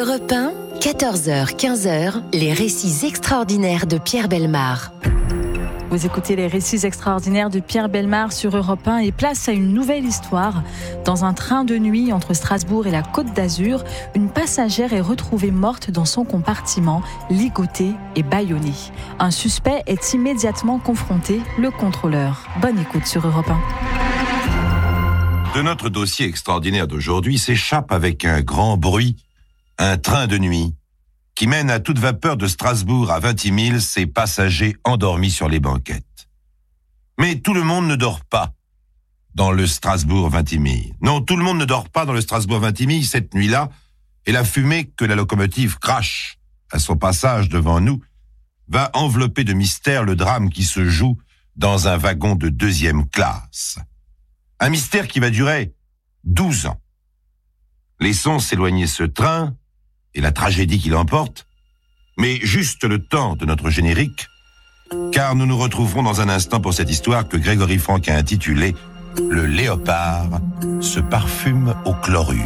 Europe 1, 14h, 15h, les récits extraordinaires de Pierre Bellemare. Vous écoutez les récits extraordinaires de Pierre Bellemare sur Europe 1 et place à une nouvelle histoire. Dans un train de nuit entre Strasbourg et la Côte d'Azur, une passagère est retrouvée morte dans son compartiment, ligotée et bâillonnée. Un suspect est immédiatement confronté, le contrôleur. Bonne écoute sur Europe 1. De notre dossier extraordinaire d'aujourd'hui s'échappe avec un grand bruit un train de nuit qui mène à toute vapeur de Strasbourg à Vintimille ses passagers endormis sur les banquettes. Mais tout le monde ne dort pas dans le Strasbourg-Vintimille. Non, tout le monde ne dort pas dans le Strasbourg-Vintimille cette nuit-là, et la fumée que la locomotive crache à son passage devant nous va envelopper de mystère le drame qui se joue dans un wagon de 2e classe. Un mystère qui va durer 12 ans. Laissons s'éloigner ce train et la tragédie qui l'emporte, mais juste le temps de notre générique, car nous nous retrouverons dans un instant pour cette histoire que Grégory Franck a intitulée « Le léopard se parfume au chlorure ».